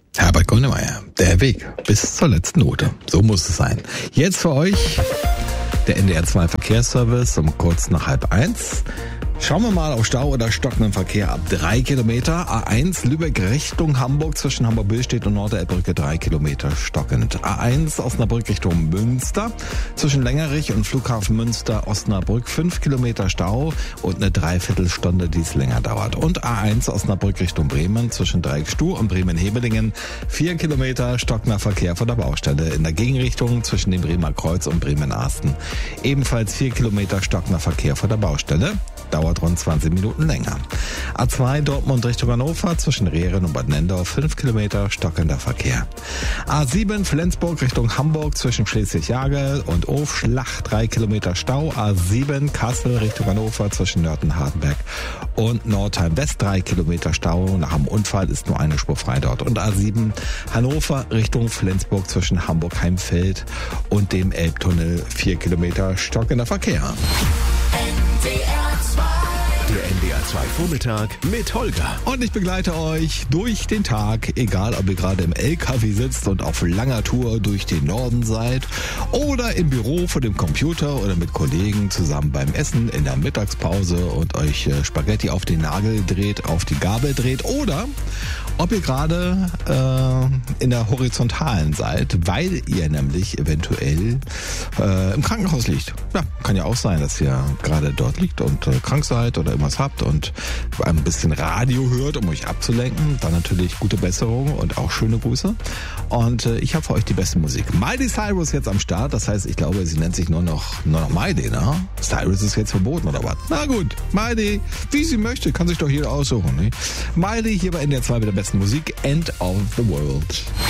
Herbert Grönemeyer, der Weg bis zur letzten Note. So muss es sein. Jetzt für euch der NDR 2 Verkehrsservice um kurz nach 12:30. Schauen wir mal auf Stau oder stockenden Verkehr ab 3 Kilometer. A1 Lübeck Richtung Hamburg zwischen Hamburg-Billstedt und Norderelbbrücke 3 Kilometer stockend. A1 Osnabrück Richtung Münster zwischen Längerich und Flughafen Münster Osnabrück 5 Kilometer Stau und eine Dreiviertelstunde, die es länger dauert. Und A1 Osnabrück Richtung Bremen zwischen Dreieckstuh und Bremen-Hebelingen 4 Kilometer stockender Verkehr von der Baustelle. In der Gegenrichtung zwischen dem Bremer Kreuz und Bremen-Arsten ebenfalls 4 Kilometer stockender Verkehr von der Baustelle. Dauert rund 20 Minuten länger. A2 Dortmund Richtung Hannover zwischen Rehren und Bad Nendorf 5 Kilometer stockender Verkehr. A7 Flensburg Richtung Hamburg zwischen Schleswig-Jagel und Ofschlach 3 Kilometer Stau. A7 Kassel Richtung Hannover zwischen Nörten-Hardenberg und Nordheim West 3 Kilometer Stau. Nach einem Unfall ist nur eine Spur frei dort. Und A7 Hannover Richtung Flensburg zwischen Hamburg-Heimfeld und dem Elbtunnel 4 Kilometer stockender Verkehr. Der NDR 2 Vormittag mit Holger. Und ich begleite euch durch den Tag, egal ob ihr gerade im LKW sitzt und auf langer Tour durch den Norden seid oder im Büro vor dem Computer oder mit Kollegen zusammen beim Essen in der Mittagspause und euch Spaghetti auf den Nagel dreht, auf die Gabel dreht oder ob ihr gerade in der Horizontalen seid, weil ihr nämlich eventuell im Krankenhaus liegt. Ja, kann ja auch sein, dass ihr gerade dort liegt und krank seid oder irgendwas habt und ein bisschen Radio hört, um euch abzulenken. Dann natürlich gute Besserung und auch schöne Grüße. Und ich habe für euch die beste Musik. Miley Cyrus jetzt am Start. Das heißt, ich glaube, sie nennt sich nur noch Miley, ne? Cyrus ist jetzt verboten oder was? Na gut, Miley, wie sie möchte, kann sich doch jeder aussuchen. Ne? Miley hier bei NDR 2 mit der besten Musik. End of the World.